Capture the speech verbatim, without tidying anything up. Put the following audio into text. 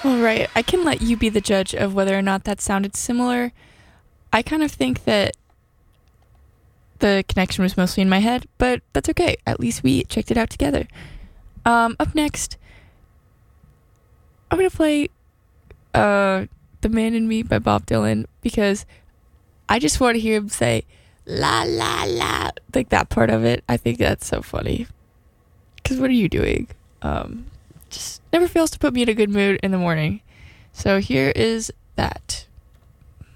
All right, I can let you be the judge of whether or not that sounded similar. I kind of think that the connection was mostly in my head, but that's okay. At least we checked it out together. Um, up next, I'm gonna play uh, "The Man in Me" by Bob Dylan because I just want to hear him say "la la la" like that part of it. I think that's so funny. Because what are you doing? Um, just never fails to put me in a good mood in the morning. So here is that.